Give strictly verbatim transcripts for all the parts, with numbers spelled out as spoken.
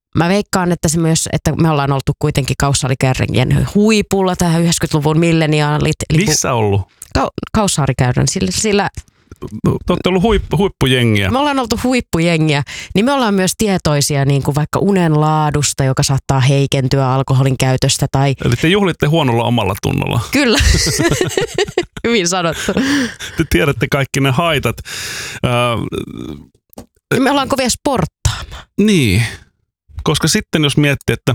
mä veikkaan, että se myös, että me ollaan oltu kuitenkin Kaussaarikäärrien huipulla tähän yhdeksänkymmentäluvun milleniaalit. Missä ollut? Ka- Kaussaarikäärrän, sillä, sillä te olette ollut huippu, huippujengiä. Me ollaan oltu huippujengiä, niin me ollaan myös tietoisia niin kuin vaikka unen laadusta, joka saattaa heikentyä alkoholin käytöstä. Tai... Eli te juhlitte huonolla omalla tunnolla. Kyllä, hyvin sanottu. Te tiedätte kaikki ne haitat. Äh... Me ollaan kovia sporttaamaan. Niin, koska sitten jos miettii, että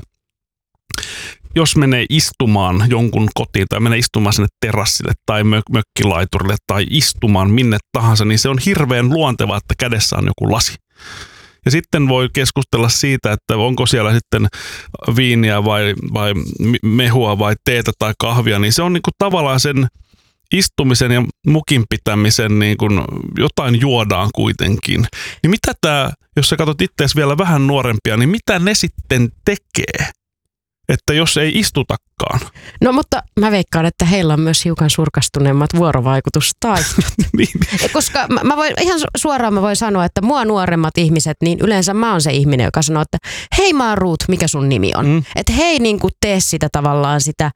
jos menee istumaan jonkun kotiin tai menee istumaan sinne terassille tai mök- mökkilaiturille tai istumaan minne tahansa, niin se on hirveän luontevaa, että kädessä on joku lasi. Ja sitten voi keskustella siitä, että onko siellä sitten viiniä vai, vai mehua vai teetä tai kahvia, niin se on niin kuin tavallaan sen istumisen ja mukin pitämisen niin kuin jotain juodaan kuitenkin. Niin mitä tämä, jos sä katsot itseäsi vielä vähän nuorempia, niin mitä ne sitten tekee? Että jos ei istutakaan. No mutta mä veikkaan, että heillä on myös hiukan surkastuneemmat vuorovaikutustaidot. niin. Koska mä, mä voin, ihan suoraan mä voin sanoa, että mua nuoremmat ihmiset, niin yleensä mä oon se ihminen, joka sanoo, että hei mä oon Ruut, mikä sun nimi on? Mm. Että hei niin kuin tee sitä tavallaan sitä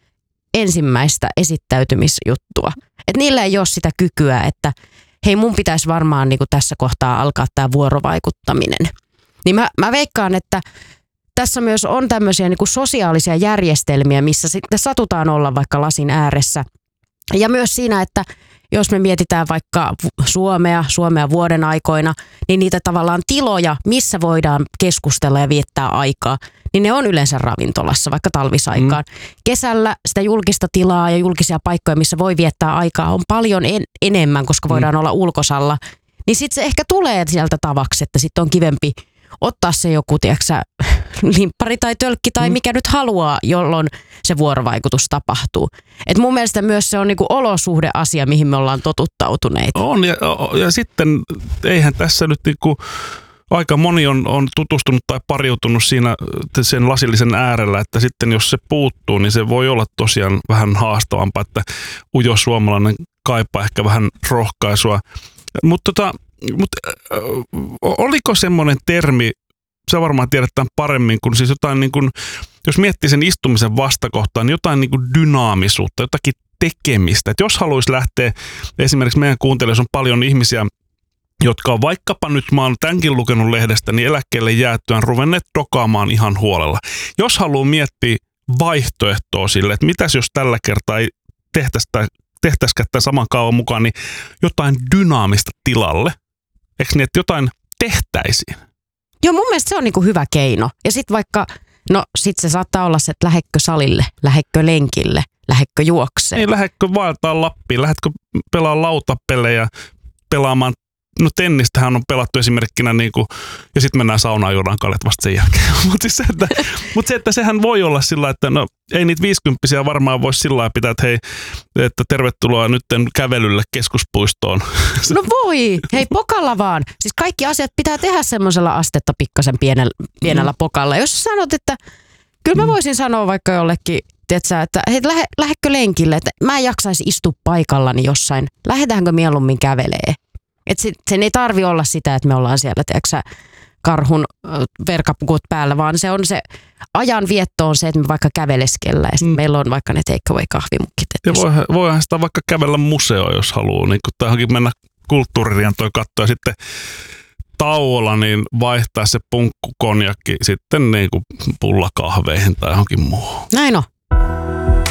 ensimmäistä esittäytymisjuttua. Että niillä ei ole sitä kykyä, että hei mun pitäisi varmaan niin kuin tässä kohtaa alkaa tämä vuorovaikuttaminen. Niin mä, mä veikkaan, että tässä myös on tämmöisiä niin kuin sosiaalisia järjestelmiä, missä sitten satutaan olla vaikka lasin ääressä. Ja myös siinä, että jos me mietitään vaikka Suomea, Suomea vuoden aikoina, niin niitä tavallaan tiloja, missä voidaan keskustella ja viettää aikaa, niin ne on yleensä ravintolassa, vaikka talvisaikaan. Mm. Kesällä sitä julkista tilaa ja julkisia paikkoja, missä voi viettää aikaa, on paljon en- enemmän, koska voidaan mm. olla ulkosalla. Niin sitten se ehkä tulee sieltä tavaksi, että sitten on kivempi ottaa se joku, tiedätkö, limppari tai tölkki tai mm. mikä nyt haluaa, jolloin se vuorovaikutus tapahtuu. Et mun mielestä myös se on niinku olosuhdeasia, mihin me ollaan totuttautuneita. On, ja, ja sitten eihän tässä nyt niinku, aika moni on, on tutustunut tai pariutunut siinä sen lasillisen äärellä, että sitten jos se puuttuu, niin se voi olla tosiaan vähän haastavampaa, että ujo suomalainen kaipaa ehkä vähän rohkaisua. Mutta tota, Mut, äh, oliko semmoinen termi, sä varmaan tiedät tämän paremmin, kun siis jotain niin kuin, jos miettii sen istumisen vastakohtaan, niin jotain niin kuin dynaamisuutta, jotakin tekemistä. Et jos haluaisi lähteä, esimerkiksi meidän kuuntelijoissa on paljon ihmisiä, jotka on vaikkapa nyt, mä oon tämänkin lukenut lehdestä, niin eläkkeelle jäättyään ruvenneet dokaamaan ihan huolella. Jos haluaa miettiä vaihtoehtoa sille, että mitäs jos tällä kertaa ei tehtäisi tehtäisikään tämän saman kaavan mukaan, niin jotain dynaamista tilalle. Eikö niin, että jotain tehtäisiin? Joo, mun mielestä se on niinku hyvä keino. Ja sitten vaikka, no sit se saattaa olla se, että lähetkö salille, lähetkö lenkille, lähetkö juokseen. Ei, lähetkö vaeltaa Lappiin, lähetkö pelaa lautapelejä, pelaamaan, no tennistähän on pelattu esimerkkinä niin kuin, ja sitten mennään saunaan ja juodaan kaljat vasta sen jälkeen. Mutta siis se, että, mut se, että sehän voi olla sillä, että no ei niitä viisikymppisiä varmaan voisi sillä lailla pitää, että hei, että tervetuloa nyt kävelylle keskuspuistoon. No voi, hei pokalla vaan. Siis kaikki asiat pitää tehdä semmoisella astetta pikkasen pienellä, pienellä mm. pokalla. Jos sanot, että kyllä mä voisin sanoa vaikka jollekin, tiedätkö, että hei, lähe, lähetkö lenkille, että mä en jaksaisi istua paikallani jossain. Lähdetäänkö mieluummin kävelee? Et se, sen ei tarvi olla sitä, että me ollaan siellä, tiedätkö, karhun verkapukut päällä, vaan se on se ajan vietto on se, että me vaikka käveleskellä ja sitten mm. meillä on vaikka ne take away kahvimukit. Ja voihan, voihan sitä vaikka kävellä museoon, jos haluaa, niin tai johonkin mennä kulttuuririentoon katsoa ja sitten tauolla niin vaihtaa se punkkukonjakki sitten niin kuin pullakahveihin tai johonkin muuhun. Näin on.